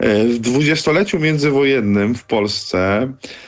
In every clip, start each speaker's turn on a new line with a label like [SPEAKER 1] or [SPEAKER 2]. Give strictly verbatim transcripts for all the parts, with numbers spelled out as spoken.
[SPEAKER 1] W dwudziestoleciu międzywojennym w Polsce,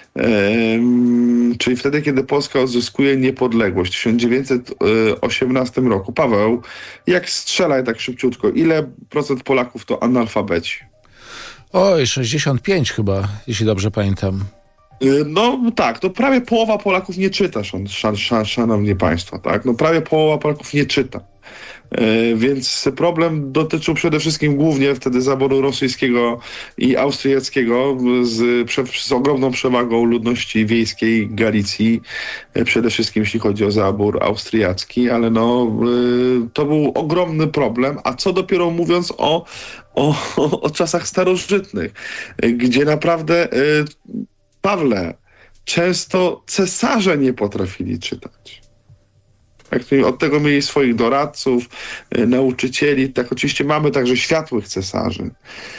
[SPEAKER 1] czyli wtedy, kiedy Polska odzyskuje niepodległość w tysiąc dziewięćset osiemnastym roku. Paweł, jak strzelaj tak szybciutko, ile procent Polaków to analfabeci?
[SPEAKER 2] Oj, sześćdziesiąt pięć chyba, jeśli dobrze pamiętam.
[SPEAKER 1] No tak, to prawie połowa Polaków nie czyta, szan, szan, szan, szanowni państwo, tak? No prawie połowa Polaków nie czyta. Yy, więc problem dotyczył przede wszystkim głównie wtedy zaboru rosyjskiego i austriackiego z, prze, z ogromną przewagą ludności wiejskiej Galicji, yy, przede wszystkim jeśli chodzi o zabór austriacki, ale no yy, to był ogromny problem, a co dopiero mówiąc o, o, o, o czasach starożytnych, yy, gdzie naprawdę yy, Pawle, często cesarze nie potrafili czytać. Tak, od tego mieli swoich doradców, y, nauczycieli. Tak, oczywiście mamy także światłych cesarzy.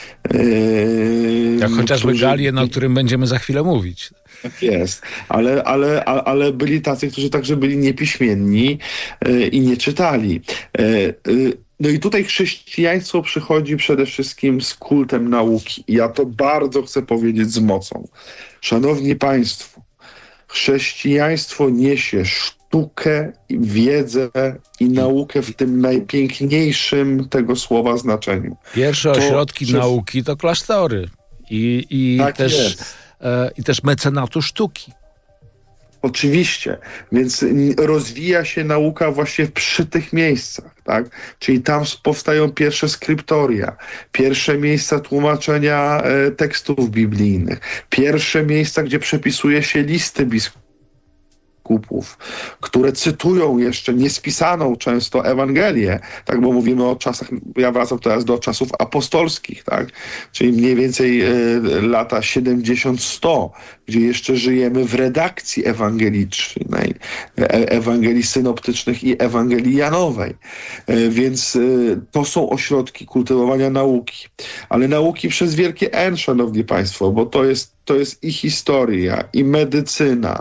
[SPEAKER 2] Yy, Jak chociażby którzy... Galien, o którym będziemy za chwilę mówić.
[SPEAKER 1] Tak jest, ale, ale, ale byli tacy, którzy także byli niepiśmienni y, i nie czytali. Y, y, No i tutaj chrześcijaństwo przychodzi przede wszystkim z kultem nauki. I ja to bardzo chcę powiedzieć z mocą. Szanowni Państwo, chrześcijaństwo niesie sztukę, wiedzę i naukę w tym najpiękniejszym tego słowa znaczeniu.
[SPEAKER 2] Pierwsze
[SPEAKER 1] to
[SPEAKER 2] ośrodki
[SPEAKER 1] przez...
[SPEAKER 2] nauki to klasztory i, i,
[SPEAKER 1] tak
[SPEAKER 2] też, e, i też mecenatu sztuki.
[SPEAKER 1] Oczywiście, więc rozwija się nauka właśnie przy tych miejscach, tak? Czyli tam powstają pierwsze skryptoria, pierwsze miejsca tłumaczenia e, tekstów biblijnych, pierwsze miejsca, gdzie przepisuje się listy biskupów, które cytują jeszcze niespisaną często Ewangelię, tak, bo mówimy o czasach, ja wracam teraz do czasów apostolskich, tak, czyli mniej więcej y, lata siedemdziesiąt sto, gdzie jeszcze żyjemy w redakcji ewangelicznej, e, Ewangelii synoptycznych i Ewangelii Janowej, y, więc y, to są ośrodki kultywowania nauki, ale nauki przez wielkie N, szanowni państwo, bo to jest To jest i historia, i medycyna,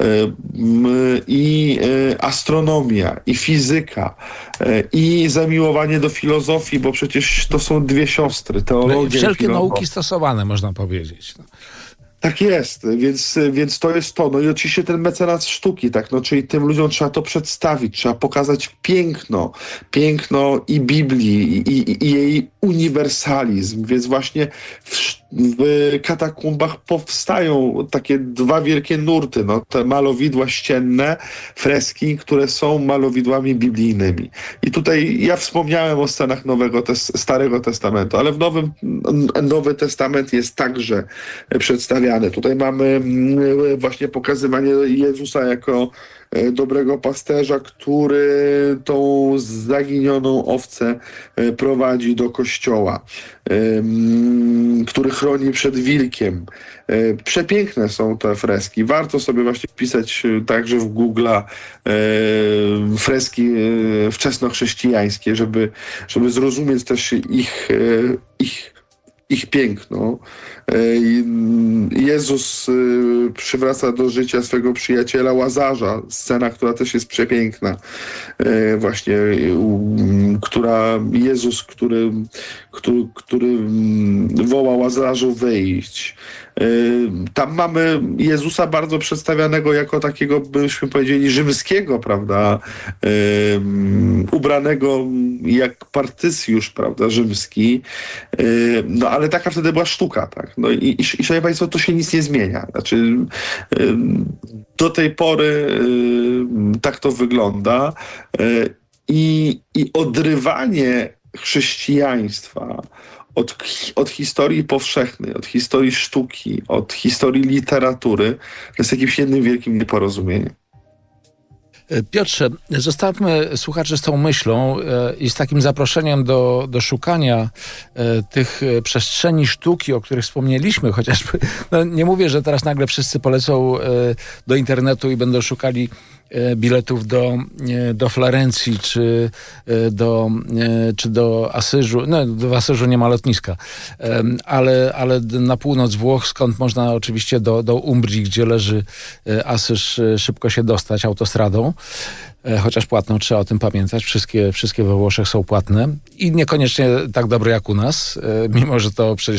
[SPEAKER 1] i astronomia, i fizyka, i zamiłowanie do filozofii, bo przecież to są dwie siostry, teologia i
[SPEAKER 2] wszelkie
[SPEAKER 1] filozofia.
[SPEAKER 2] nauki stosowane, można powiedzieć. No.
[SPEAKER 1] Tak jest, więc, więc to jest to. No i oczywiście ten mecenat sztuki, tak, no, czyli tym ludziom trzeba to przedstawić, trzeba pokazać piękno, piękno i Biblii, i, i, i jej uniwersalizm, więc właśnie w, w katakumbach powstają takie dwa wielkie nurty, no, te malowidła ścienne, freski, które są malowidłami biblijnymi. I tutaj ja wspomniałem o scenach Nowego Tes- Starego Testamentu, ale w Nowym Nowy Testament jest także przedstawiany. Tutaj mamy właśnie pokazywanie Jezusa jako dobrego pasterza, który tą zaginioną owcę prowadzi do kościoła, który chroni przed wilkiem. Przepiękne są te freski. Warto sobie właśnie wpisać także w Google'a freski wczesnochrześcijańskie, żeby, żeby zrozumieć też ich, ich ich piękno. Jezus przywraca do życia swego przyjaciela Łazarza, scena, która też jest przepiękna. Właśnie, która Jezus, który, który, który woła Łazarzu wyjść. Tam mamy Jezusa bardzo przedstawianego jako takiego, byśmy powiedzieli, rzymskiego, prawda, ubranego jak Partycjusz, prawda, rzymski. No ale taka wtedy była sztuka, tak. No i, i, i szanowni państwo, to się nic nie zmienia. Znaczy, do tej pory tak to wygląda i, i odrywanie chrześcijaństwa Od, od historii powszechnej, od historii sztuki, od historii literatury, to jest jakimś jednym wielkim nieporozumieniem.
[SPEAKER 2] Piotrze, zostawmy słuchaczy z tą myślą e, i z takim zaproszeniem do, do szukania e, tych przestrzeni sztuki, o których wspomnieliśmy, chociażby, no nie mówię, że teraz nagle wszyscy polecą e, do internetu i będą szukali e, biletów do, e, do Florencji, czy, e, do, e, czy do Asyżu. No, do Asyżu nie ma lotniska, e, ale, ale na północ Włoch, skąd można oczywiście do, do Umbrii, gdzie leży e, Asyż, szybko się dostać autostradą. Chociaż płatną, trzeba o tym pamiętać. Wszystkie, wszystkie we Włoszech są płatne i niekoniecznie tak dobre jak u nas, mimo że to przecież